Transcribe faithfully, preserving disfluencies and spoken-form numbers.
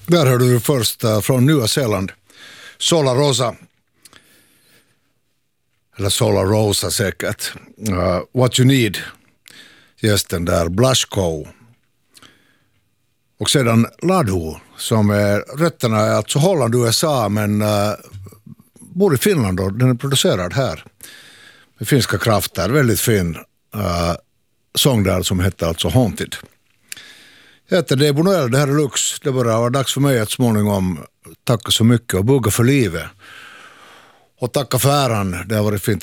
Där hörde du först uh, från Nya Zeeland. Sola Rosa. Eller Sola Rosa säkert. Uh, What You Need. Gästen där. Blushko. Och sedan Ladu som är rötterna är alltså Holland, U S A men uh, bor i Finland och den är producerad här. Med finska krafter. Väldigt fin uh, sång där som heter alltså Haunted. Jag heter Debo Noel, det här är Lux. Det börjar vara dags för mig att småningom tacka så mycket och bugga för livet. Och tacka för äran, det har varit fint